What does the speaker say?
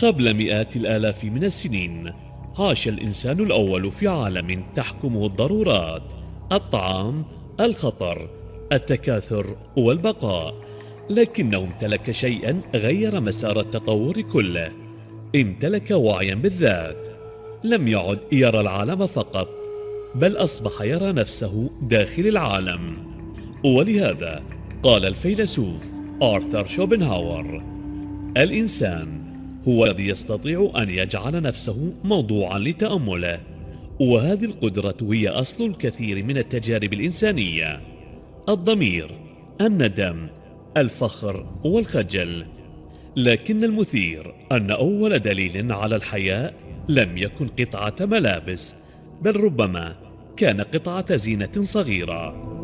قبل مئات الآلاف من السنين عاش الإنسان الأول في عالم تحكمه الضرورات: الطعام، الخطر، التكاثر والبقاء. لكنه امتلك شيئا غير مسار التطور كله: امتلك وعيا بالذات. لم يعد يرى العالم فقط، بل أصبح يرى نفسه داخل العالم. ولهذا قال الفيلسوف آرثر شوبنهاور: الإنسان هو الذي يستطيع أن يجعل نفسه موضوعا لتأمله، وهذه القدرة هي أصل الكثير من التجارب الإنسانية: الضمير، الندم، الفخر والخجل. لكن المثير أن أول دليل على الحياء لم يكن قطعة ملابس، بل ربما كان قطعة زينة صغيرة.